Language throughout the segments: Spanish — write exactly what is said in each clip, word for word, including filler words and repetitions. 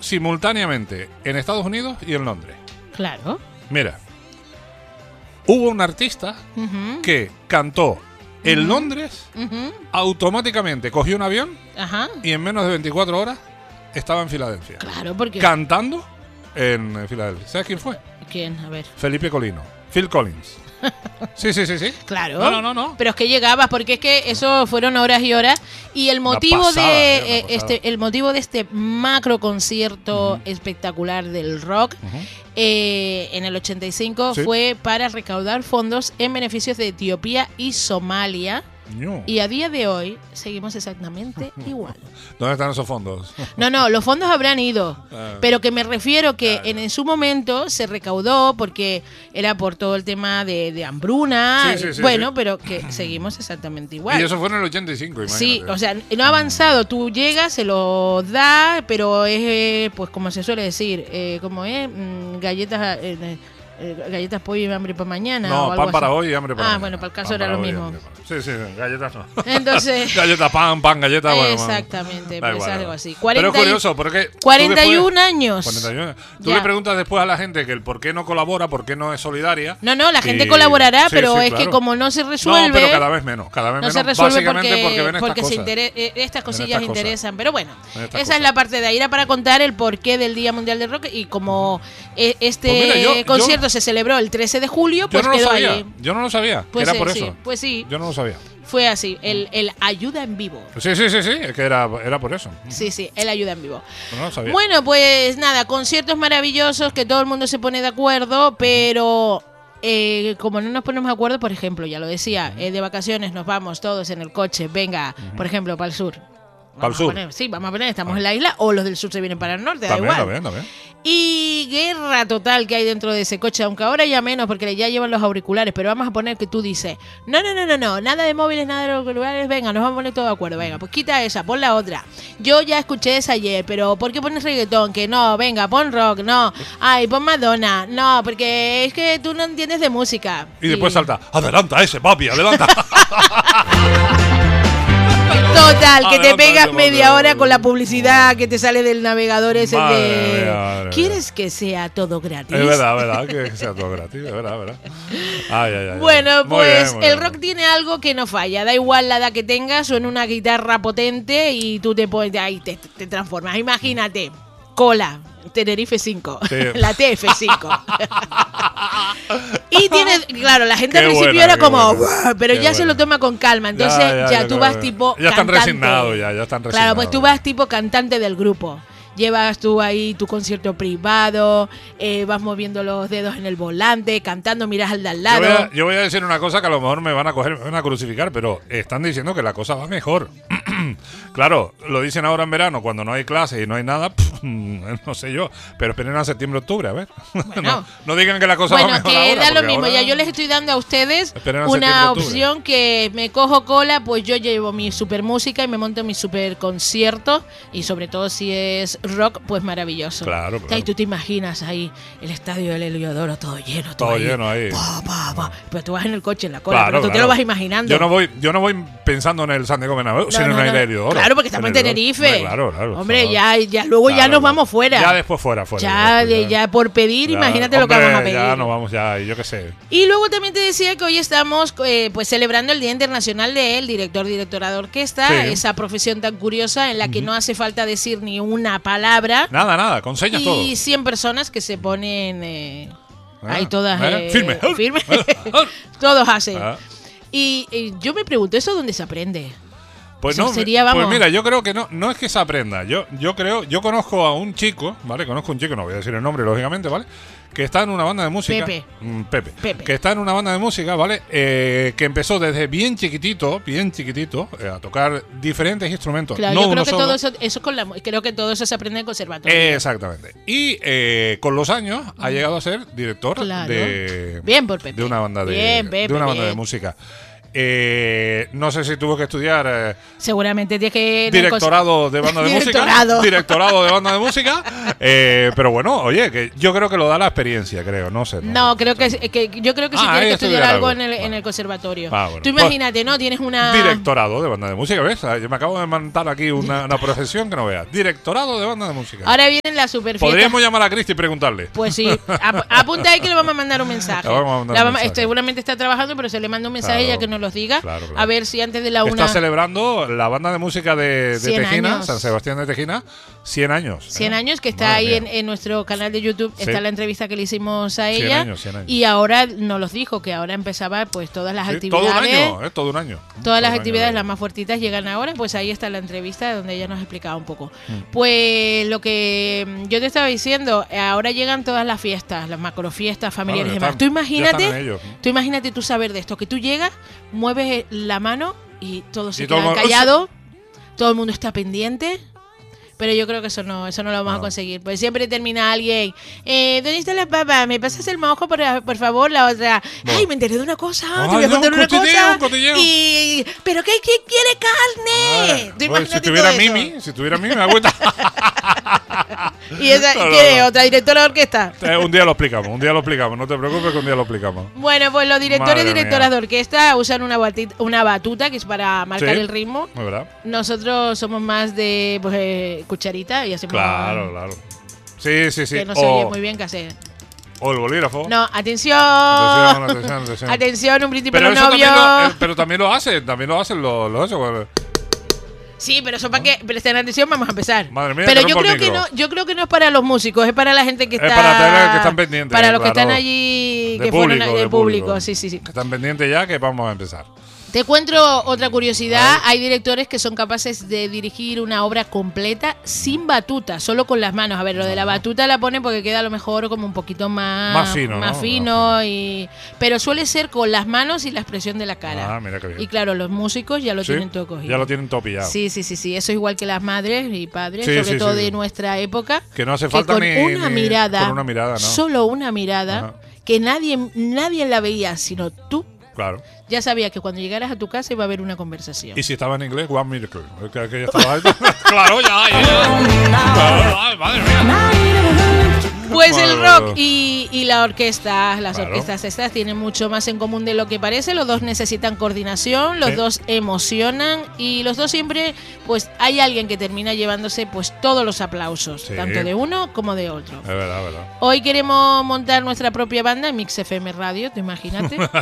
simultáneamente en Estados Unidos y en Londres. Claro. Mira, hubo un artista Uh-huh. que cantó en Uh-huh. Londres, Uh-huh. automáticamente cogió un avión Ajá. y en menos de veinticuatro horas estaba en Filadelfia. Claro, porque... Cantando en eh, Filadelfia. ¿Sabes quién fue? ¿Quién? A ver. Felipe Colino. Phil Collins. Sí, sí, sí, sí. Claro. No, no, no, no. Pero es que llegabas, porque es que eso fueron horas y horas. Y el motivo pasada, de eh, una eh, pasada. este, el motivo de este macro concierto Ujú. espectacular del rock Ujú. eh, en el ochenta y cinco Sí. fue para recaudar fondos en beneficios de Etiopía y Somalia. No. Y a día de hoy seguimos exactamente igual. ¿Dónde están esos fondos? No, no, los fondos habrán ido, Ah. pero que me refiero que Ah, en, en su momento se recaudó porque era por todo el tema de, de hambruna, Sí, sí, sí, bueno, sí. pero que seguimos exactamente igual. Y eso fue en el ochenta y cinco, imagínate. Sí, o sea, no ha avanzado, tú llegas, se lo da, pero es, eh, pues como se suele decir, eh, como es, mm, galletas... eh, eh, galletas pollo y hambre para mañana. No, o algo pan para así. hoy y hambre para Ah, mañana. bueno, para el caso Pan era para lo hoy y mismo. hambre para- Sí, sí, galletas no. Entonces- galletas pan, pan, galletas, bueno. bueno. Exactamente, Da pues igual, algo da así. igual. cuarenta Pero es curioso, porque... tú cuarenta y después- un años. cuarenta y uno. Tú Ya. le preguntas después a la gente que el por qué no colabora, por qué no es solidaria. No, no, la gente y- colaborará, sí, pero sí, es claro. que como no se resuelve... No, pero cada vez menos, cada vez No menos. se resuelve básicamente porque, porque ven estas porque se cosas. intere- eh, estas cosillas estas cosas. interesan. Pero bueno, Ven esa estas es cosas. la parte de ahí. Era para contar el porqué del Día Mundial del Rock. Y como eh, este Pues mira, yo- yo- concierto se celebró el trece de julio, Yo pues no lo quedó sabía, ahí. yo no lo sabía, Pues que era sí, por sí, eso. pues sí, Yo no lo sabía. fue así. El, el ayuda en vivo. Sí, sí, sí, sí, es que era, era por eso. Sí, sí, el ayuda en vivo. No lo sabía. Bueno, pues nada, conciertos maravillosos que todo el mundo se pone de acuerdo, pero eh, como no nos ponemos de acuerdo, por ejemplo, ya lo decía, eh, de vacaciones nos vamos todos en el coche, venga, por ejemplo, para el sur. ¿Para el Vamos a sur? poner- sí, vamos a poner, estamos en la isla, o los del sur se vienen para el norte, da También, igual. también, también. Y guerra total que hay dentro de ese coche, aunque ahora ya menos porque ya llevan los auriculares, pero vamos a poner que tú dices, no, no, no, no, no, nada de móviles, nada de auriculares, venga, nos vamos a poner todos de acuerdo, venga, pues quita esa, pon la otra. Yo ya escuché esa ayer, pero ¿por qué pones reggaetón? Que no, venga, pon rock, no, ay, pon Madonna, no, porque es que tú no entiendes de música. Y después salta, adelanta ese, papi, adelanta. Total, que te Adelanta pegas ese, media papi, hora papi. con la publicidad que te sale del navegador ese Madre de... mía, madre ¿Quieres que sea todo gratis? Es verdad, verdad, que sea todo gratis, es verdad, verdad. Ay, ay, ay. Bueno, Muy bien, pues muy el bien. rock tiene algo que no falla. Da igual la edad que tengas, suena una guitarra potente y tú te pones ahí, te, te transformas. Imagínate, Cola, Tenerife cinco, Sí. la T F cinco. Y tienes, claro, la gente Qué al principio buena, era qué como, buena, "Buah", pero qué ya se buena. lo toma con calma. Entonces Ya, ya, ya, ya, tú claro. vas tipo Ya están cantante. resignados, ya, ya están Claro, pues tú resignados. vas tipo cantante del grupo. Llevas tú ahí tu concierto privado, eh, vas moviendo los dedos en el volante, cantando, miras al de al Yo lado. voy, a, yo voy a decir una cosa que a lo mejor me van a coger, me van a crucificar, pero están diciendo que la cosa va mejor. Claro, lo dicen ahora en verano, cuando no hay clases y no hay nada, pff, no sé yo, pero esperen a septiembre, octubre, a ver. Bueno. no, no digan que la cosa va Bueno, mejor que ahora, da lo porque mismo, ahora- ya yo les estoy dando a ustedes Esperen a septiembre, una octubre. opción que me cojo cola, pues yo llevo mi super música y me monto mi super concierto y sobre todo si es rock, pues maravilloso. Claro, claro. Y tú te imaginas ahí el estadio del Heliodoro todo lleno, tú Todo ahí, lleno ahí. pa, pa, pa. Pero tú vas en el coche, en la cola, Claro, pero tú te claro. lo vas imaginando. Yo no voy, yo no voy pensando en el Santiago Bernabéu, sino no, en el no. Heliodoro. Claro, porque estamos en el Tenerife. Hombre, Claro, claro. Hombre, claro. ya, ya luego ya Claro, nos claro. vamos fuera. Ya después fuera, fuera. Ya, después, de- ya por pedir, Ya, imagínate lo que hombre, vamos a pedir. Ya nos vamos, ya, y yo qué sé. Y luego también te decía que hoy estamos eh, pues celebrando el Día Internacional del Director, Directora de Orquesta, Sí. esa profesión tan curiosa en la que no hace falta decir ni una palabra. Nada, nada, con señas y todo. cien personas que se ponen eh, Ah, ahí todas ¿eh? eh, Firme. firme. Todos hacen. Ah. Y, y yo me pregunto, ¿eso dónde se aprende? Pues Eso no, sería, pues vamos. mira, yo creo que no, no es que se aprenda. Yo, yo creo, yo conozco a un chico, ¿vale? Conozco a un chico, no voy a decir el nombre, lógicamente, ¿vale? Que está en una banda de música. Pepe. Mm, Pepe. Pepe. Que está en una banda de música, ¿vale? Eh, que empezó desde bien chiquitito, bien chiquitito, eh, a tocar diferentes instrumentos. Claro, no yo uno creo que solo. todo eso, eso con la, creo que todo eso se aprende en conservatorio. Exactamente. Y eh, con los años ha llegado a ser director Claro. de, Bien por Pepe. de una banda de, Bien, Pepe, de una banda bien. de música. Eh, no sé si tuvo que estudiar eh, Seguramente tienes que... directorado de banda de Directorado. música. Directorado de banda de música. Eh, pero bueno, oye, que yo creo que lo da la experiencia, creo. No sé. No, No, creo que, que yo creo que sí Ah, tienes hay que que estudiar estudiar algo algo. en el, en Vale. el conservatorio. Ah, bueno. Tú imagínate, ¿no? Tienes una... Directorado de banda de música, ¿ves? Yo me acabo de montar aquí una, una profesión que no veas. Directorado de banda de música. Ahora vienen las superfiestas. Podríamos llamar a Cristi y preguntarle. Pues sí, ap- apunta ahí que le vamos a mandar un mensaje. Le vamos a mandar La un vamos- mensaje. Seguramente está trabajando, pero se le manda un mensaje Claro, ella que nos los diga. claro, claro. A ver si antes de la una... Está celebrando la banda de música de, de cien Tejina, años. San Sebastián de Tejina, cien años. cien ¿eh? años, que está Madre ahí mía. en, en nuestro canal de YouTube, Sí. está la entrevista que le hicimos a cien ella. años, cien años. Y ahora nos los dijo, que ahora empezaba pues todas las Sí, todo un actividades. año, ¿eh? Todo un año. Todas Todo las un año actividades, de- las más fuertitas, llegan ahora. Pues ahí está la entrevista donde ella nos explicaba un poco. Mm. Pues lo que mm, yo te estaba diciendo, ahora llegan todas las fiestas, las macrofiestas familiares Claro, y ya demás. están- Tú ya están imagínate, en ello. tú imagínate tú saber de esto, que tú llegas, mueves la mano y todos se Y todo el quedan mundo- callados, todo el mundo está pendiente. Pero yo creo que eso no, eso no lo vamos No. a conseguir. Pues siempre termina alguien. Eh, ¿Dónde están las papas? ¿Me pasas el mojo, por, por favor? La otra. Bueno. Ay, me enteré de una cosa. Ay, te voy a no, contar un una cotilleo, cosa. un cotilleo. Y. ¿Pero qué? ¿Quién quiere carne? Ah, Tú bueno, si imagínate tuviera todo eso. Mimi, si tuviera Mimi, me agüita. ¿Y esa, No, no, qué? no. ¿Otra directora de orquesta? Eh, un día lo explicamos, un día lo explicamos. No te preocupes que un día lo explicamos. Bueno, pues los directores Madre y directoras mía. de orquesta usan una, bati- una batuta que es para marcar Sí. el ritmo. ¿No es verdad? Nosotros somos más de pues, eh, cucharita y hacemos. Claro, claro. Sí, sí, sí. Que no se o, oye muy bien, que hace. o el bolígrafo. No, atención. Atención, atención, atención. Atención, un brindis Pero, para los eso novios. también lo, eh, pero también lo hacen, también lo hacen los, los eso, bueno. Sí, pero eso para que presten atención, vamos a empezar. Madre mía, pero que yo rompo creo el que micro. no, yo creo que no es para los músicos, es para la gente que Es está para todos los que están pendientes, para los que claro. están allí De que fueron público, a- de de público, público. sí, sí, sí. Que están pendientes ya que vamos a empezar. Te encuentro otra curiosidad. Hay directores que son capaces de dirigir una obra completa sin batuta, solo con las manos. A ver, lo de la batuta la ponen porque queda a lo mejor como un poquito más, Más fino, más ¿no? fino y, pero suele ser con las manos y la expresión de la cara. Ah, mira qué bien. Y claro, los músicos ya lo Sí, tienen todo cogido. ya lo tienen todo pillado. Sí, sí, sí, sí. Eso igual que las madres y padres, Sí, sobre sí, todo sí, de sí. nuestra época. Que no hace falta con ni, una ni- mirada, con una mirada, ¿no? solo una mirada, Ajá. que nadie, nadie la veía, sino tú. Claro. Ya sabías que cuando llegaras a tu casa iba a haber una conversación. Y si estaba en inglés, One Miracle. Que, que ya estaba ahí. Claro, ya, ya. Claro, ay, madre mía. Pues el Madre rock mía. y, y la orquesta, las Claro. orquestas estas tienen mucho más en común de lo que parece. Los dos necesitan coordinación, los Sí. dos emocionan y los dos siempre, pues hay alguien que termina llevándose pues todos los aplausos, Sí. tanto de uno como de otro. Es verdad, es verdad. Hoy queremos montar nuestra propia banda en Mix F M Radio, te imagínate, ¿no?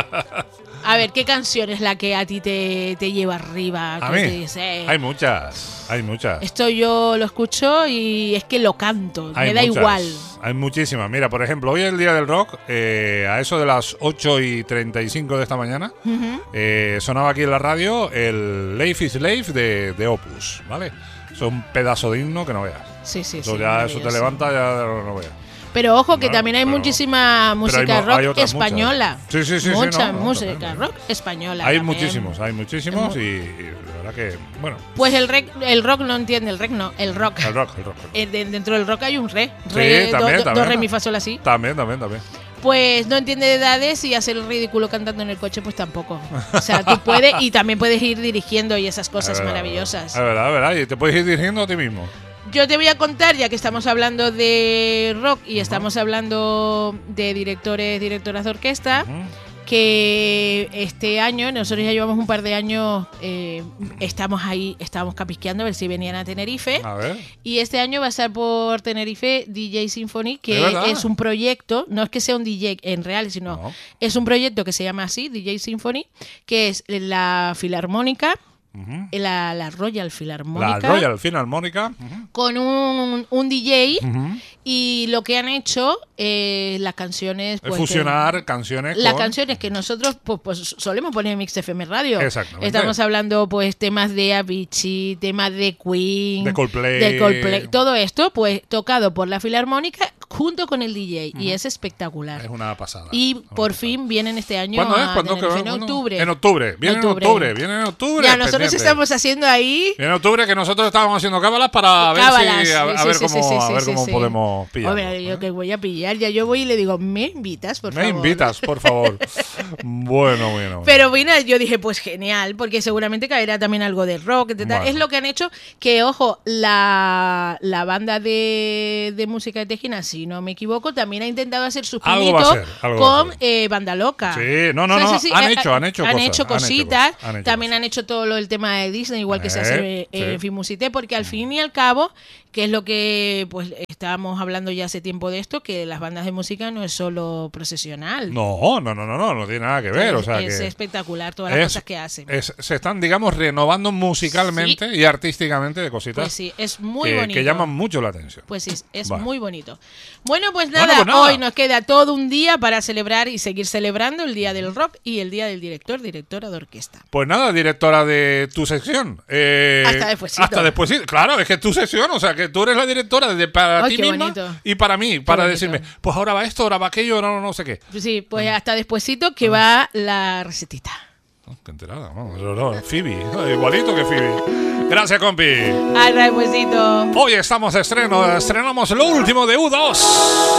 A ver, ¿qué canción es la que a ti te, te lleva arriba? A que te mí. dice, Hay muchas. Hay muchas. esto yo lo escucho y es que lo canto, Hay me da muchas, igual. Hay muchísimas. Mira, por ejemplo, hoy es el día del rock. eh, a eso de las ocho y treinta y cinco de esta mañana, Ujú. eh, sonaba aquí en la radio el Life is Life de, de Opus, ¿vale? Es un pedazo de himno que no veas. Sí, sí, Eso sí, ya eso te maravilloso. levanta, ya no, no veas. Pero ojo que No, también hay pero- muchísima música pero hay mo- rock hay otras muchas. española. Sí, sí, sí, sí, Mucha no, no, música también, rock española. Hay también. muchísimos, hay muchísimos y, y la verdad que, bueno, Pues el, rec- el rock no entiende, el rec no, el rock. el rock, el rock. el rock. Eh, de- dentro del rock hay un re. Sí, Re, do- también, do, también. do, re, mi, fa, sol, así. También, también, también. Pues no entiende de edades y hacer el ridículo cantando en el coche, pues tampoco. O sea, tú puedes y también puedes ir dirigiendo y esas cosas Es verdad, maravillosas. Es verdad, es verdad. Y te puedes ir dirigiendo a ti mismo. Yo te voy a contar, ya que estamos hablando de rock y estamos hablando de directores, directoras de orquesta, Ujú. que este año, nosotros ya llevamos un par de años, eh, estamos ahí, estábamos capisqueando a ver si venían a Tenerife. A ver. Y este año va a estar por Tenerife D J Symphony, que ¿Es verdad? es un proyecto, no es que sea un D J en real, sino No. es un proyecto que se llama así, D J Symphony, que es la Filarmónica, Ujú. la, la Royal La Filarmónica, Royal Filarmónica. Ujú. con un, un D J. Ujú. Y lo que han hecho, eh, las canciones... Es Pues, fusionar que- canciones las con... canciones que nosotros pues, pues solemos poner en Mix F M Radio. Exactamente. Estamos hablando pues temas de Avicii, temas de Queen, De Coldplay. de Coldplay. Todo esto pues tocado por la Filarmónica junto con el D J, uh-huh. y es espectacular. Es una pasada. Y una por pasada. fin vienen este año ¿Cuándo es? a ¿Cuándo Tenerife, que, en octubre. En octubre. Viene en octubre. octubre. Viene en octubre. Ya, nosotros pendiente. estamos haciendo ahí... Viene en octubre, que nosotros estábamos haciendo cábalas para cábalas, ver si... A, a sí, ver sí, cómo, sí, sí, a ver sí, cómo sí. podemos pillar. Hombre, yo que voy a pillar, ya yo voy y le digo, ¿me invitas, por Me favor? Me invitas, por favor. bueno, bueno. Pero bueno, yo dije, pues genial, porque seguramente caerá también algo de rock. Bueno. Es lo que han hecho que, ojo, la, la banda de, de música de Tejina, si no me equivoco, también ha intentado hacer sus pinitos con eh, Banda Loca. Sí, no, no, o sea, no. Sí, sí, han, eh, hecho, han hecho han cosas. Hecho cositas. Han hecho cosas, han hecho también cosas. han hecho todo lo del tema de Disney, igual que eh, se hace en sí. Filmusité, porque al fin y al cabo, que es lo que pues estábamos hablando ya hace tiempo de esto, que las bandas de música no es solo procesional. No, no, no, no, no, no tiene nada que ver. Es, o sea es que espectacular todas las es, cosas que hacen. Es, se están, digamos, renovando musicalmente sí. y artísticamente de cositas. Pues sí, es muy que, bonito. Que llaman mucho la atención. Pues sí, es vale. muy bonito. Bueno pues, nada, bueno, pues nada, hoy nos queda todo un día para celebrar y seguir celebrando el Día del Rock y el Día del Director, Directora de Orquesta. Pues nada, directora de tu sección. Eh, hasta después. Hasta después. Claro, es que es tu sección, o sea, que tú eres la directora de, para Ay, ti misma bonito. y para mí, para bonito. decirme, pues ahora va esto, ahora va aquello, no, no sé qué. Sí, pues hasta despuesito que va la recetita. No, qué enterada, no, no, no, Phoebe, igualito que Phoebe. Gracias, compi. Hasta despuesito. Hoy estamos de estreno, estrenamos lo último de U dos.